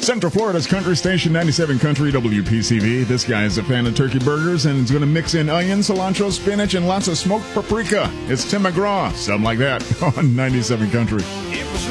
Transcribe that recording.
Central Florida's country station, 97 Country WPCV. This guy is a fan of turkey burgers and is going to mix in onion, cilantro, spinach, and lots of smoked paprika. It's Tim McGraw, something like that, on 97 Country.